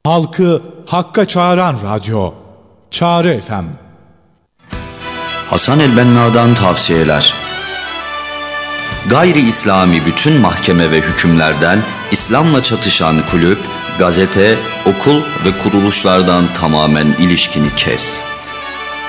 halkı hakka çağıran radyo. Çağrı FM. Hasan el-Benna'dan tavsiyeler. Gayri İslami bütün mahkeme ve hükümlerden, İslam'la çatışan kulüp, gazete, okul ve kuruluşlardan tamamen ilişkini kes.